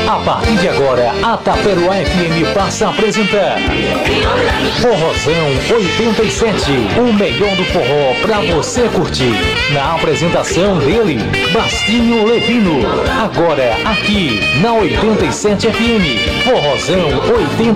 A partir de agora, a Taperoá FM passa a apresentar Forrozão 87, o melhor do forró pra você curtir. Na apresentação dele, Bastinho Levino. Agora, aqui na 87 FM, Forrozão